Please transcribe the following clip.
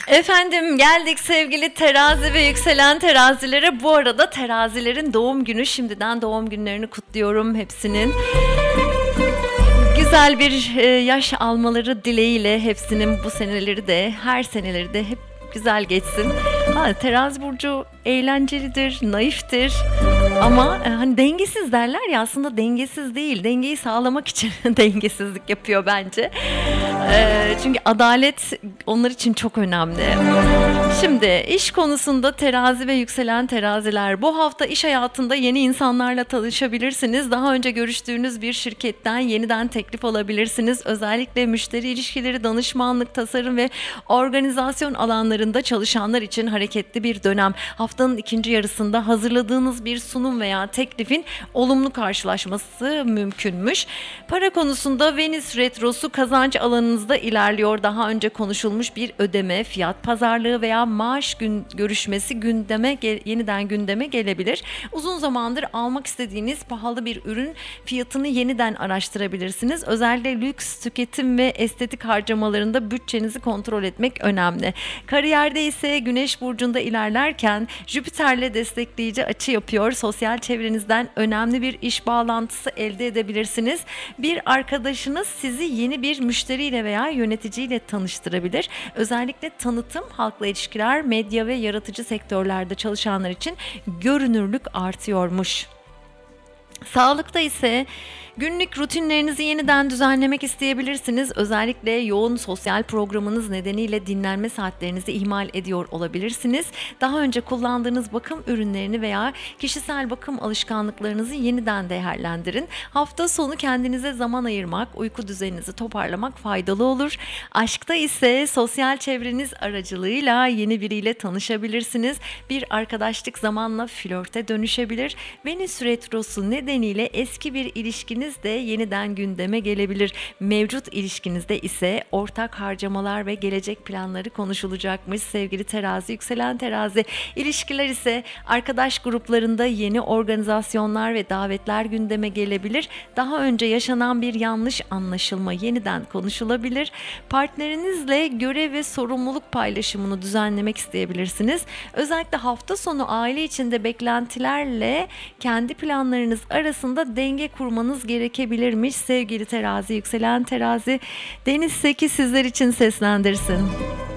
Efendim geldik sevgili terazi ve yükselen terazilere. Bu arada terazilerin doğum günü, şimdiden doğum günlerini kutluyorum hepsinin. Güzel bir yaş almaları dileğiyle hepsinin bu seneleri de her seneleri de hep güzel geçsin. Terazi burcu eğlencelidir, naiftir ama hani dengesiz derler ya, aslında dengesiz değil. Dengeyi sağlamak için dengesizlik yapıyor bence. Çünkü adalet onlar için çok önemli. Şimdi iş konusunda terazi ve yükselen teraziler, bu hafta iş hayatında yeni insanlarla tanışabilirsiniz. Daha önce görüştüğünüz bir şirketten yeniden teklif alabilirsiniz. Özellikle müşteri ilişkileri, danışmanlık, tasarım ve organizasyon alanlarında çalışanlar için hareketli bir dönem. Haftanın ikinci yarısında hazırladığınız bir sunum veya teklifin olumlu karşılaşması mümkünmüş. Para konusunda Venüs retrosu kazanç alanınızda ilerliyor. Daha önce konuşulmuş bir ödeme, fiyat pazarlığı veya maaş görüşmesi yeniden gündeme gelebilir. Uzun zamandır almak istediğiniz pahalı bir ürün fiyatını yeniden araştırabilirsiniz. Özellikle lüks, tüketim ve estetik harcamalarında bütçenizi kontrol etmek önemli. Kariyerde ise Güneş burcunda ilerlerken Jüpiter'le destekleyici açı yapıyor. Sosyal çevrenizden önemli bir iş bağlantısı elde edebilirsiniz. Bir arkadaşınız sizi yeni bir müşteriyle veya yöneticiyle tanıştırabilir. Özellikle tanıtım, halkla ilişkiler, medya ve yaratıcı sektörlerde çalışanlar için görünürlük artıyormuş. Sağlıkta ise günlük rutinlerinizi yeniden düzenlemek isteyebilirsiniz. Özellikle yoğun sosyal programınız nedeniyle dinlenme saatlerinizi ihmal ediyor olabilirsiniz. Daha önce kullandığınız bakım ürünlerini veya kişisel bakım alışkanlıklarınızı yeniden değerlendirin. Hafta sonu kendinize zaman ayırmak, uyku düzeninizi toparlamak faydalı olur. Aşkta ise sosyal çevreniz aracılığıyla yeni biriyle tanışabilirsiniz. Bir arkadaşlık zamanla flörte dönüşebilir. Venüs retrosu nedeniyle eski bir ilişkiniz de yeniden gündeme gelebilir. Mevcut ilişkinizde ise ortak harcamalar ve gelecek planları konuşulacakmış sevgili terazi, yükselen terazi. İlişkiler ise arkadaş gruplarında yeni organizasyonlar ve davetler gündeme gelebilir. Daha önce yaşanan bir yanlış anlaşılma yeniden konuşulabilir. Partnerinizle görev ve sorumluluk paylaşımını düzenlemek isteyebilirsiniz. Özellikle hafta sonu aile içinde beklentilerle kendi planlarınız arasında denge kurmanız gerekebilirmiş sevgili terazi, yükselen terazi. Deniz Seki sizler için seslendirsin.